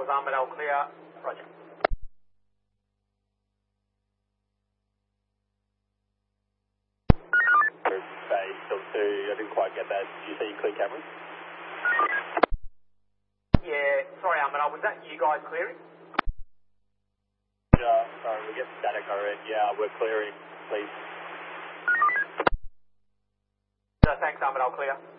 Charles Ahmed, all clear. Roger. Bay, still 2, I didn't quite get that. Did you see clear cameras? Yeah, sorry Ahmed, was that you guys clearing? Yeah, sorry, we get static already. Yeah, we're clearing, please. Thanks Ahmed, all clear.